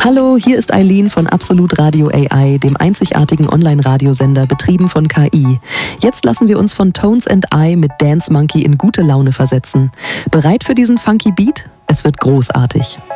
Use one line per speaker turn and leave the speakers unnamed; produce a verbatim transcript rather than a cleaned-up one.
Hallo, hier ist Eileen von Absolut Radio A I, dem einzigartigen Online-Radiosender, betrieben von K I. Jetzt lassen wir uns von Tones and I mit Dance Monkey in gute Laune versetzen. Bereit für diesen funky Beat? Es wird großartig.